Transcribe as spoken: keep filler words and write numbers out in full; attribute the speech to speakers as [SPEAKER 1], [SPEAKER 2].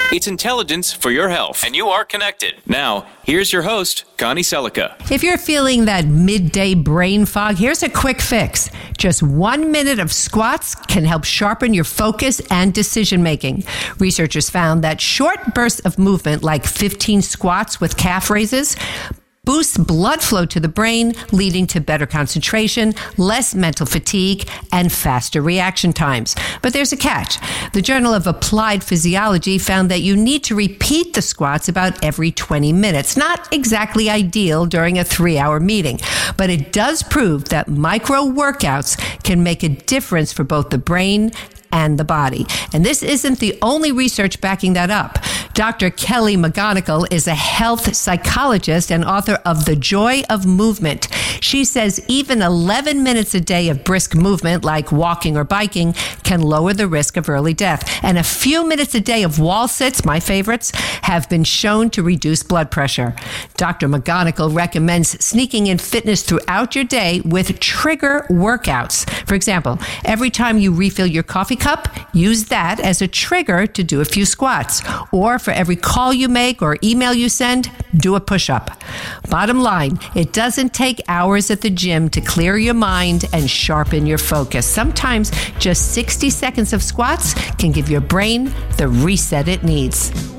[SPEAKER 1] It's intelligence for your health, and you are connected. Now, here's your host, Connie Selica.
[SPEAKER 2] If you're feeling that midday brain fog, here's a quick fix. Just one minute of squats can help sharpen your focus and decision making. Researchers found that short bursts of movement, like fifteen squats with calf raises, boosts blood flow to the brain, leading to better concentration, less mental fatigue, and faster reaction times. But there's a catch. The Journal of Applied Physiology found that you need to repeat the squats about every twenty minutes. Not exactly ideal during a three-hour meeting, but it does prove that micro workouts can make a difference for both the brain and the body. And this isn't the only research backing that up. Doctor Kelly McGonigal is a health psychologist and author of The Joy of Movement. She says even eleven minutes a day of brisk movement, like walking or biking, can lower the risk of early death. And a few minutes a day of wall sits, my favorites, have been shown to reduce blood pressure. Doctor McGonigal recommends sneaking in fitness throughout your day with trigger workouts. For example, every time you refill your coffee cup, use that as a trigger to do a few squats. Or for every call you make or email you send, do a push-up. Bottom line, it doesn't take hours at the gym to clear your mind and sharpen your focus. Sometimes just sixty seconds of squats can give your brain the reset it needs.